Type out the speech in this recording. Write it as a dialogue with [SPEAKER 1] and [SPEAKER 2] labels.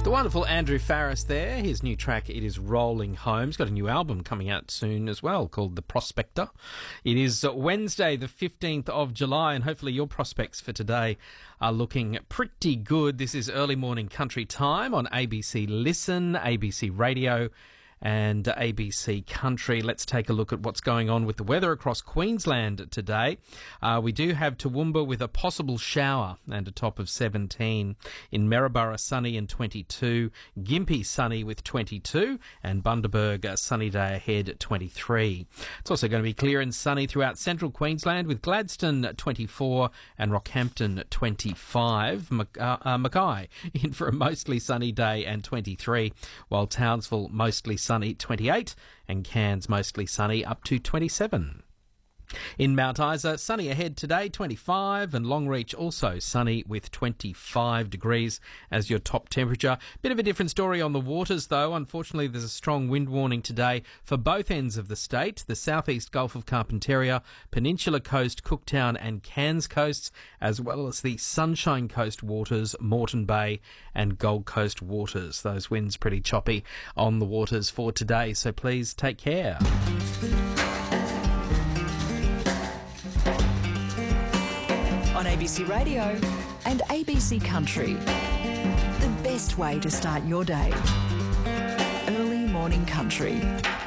[SPEAKER 1] The wonderful Andrew Farriss there. His new track, It Is Rolling Home. He's got a new album coming out soon as well called The Prospector. It is Wednesday, the 15th of July, and hopefully your prospects for today are looking pretty good. This is Early Morning Country Time on ABC Listen, ABC Radio, and ABC Country. Let's take a look at what's going on with the weather across Queensland today. We do have Toowoomba with a possible shower and a top of 17. In Maryborough, sunny and 22. Gympie, sunny with 22. And Bundaberg, a sunny day ahead at 23. It's also going to be clear and sunny throughout central Queensland with Gladstone 24 and Rockhampton 25. Mackay in for a mostly sunny day and 23, while Townsville mostly sunny 28 and Cairns mostly sunny up to 27. In Mount Isa, sunny ahead today, 25, and Longreach also sunny with 25 degrees as your top temperature. Bit of a different story on the waters, though. Unfortunately, there's a strong wind warning today for both ends of the state, the southeast Gulf of Carpentaria, Peninsula Coast, Cooktown and Cairns coasts, as well as the Sunshine Coast waters, Moreton Bay and Gold Coast waters. Those winds pretty choppy on the waters for today, so please take care.
[SPEAKER 2] On ABC Radio and ABC Country. The best way to start your day. Early Morning Country.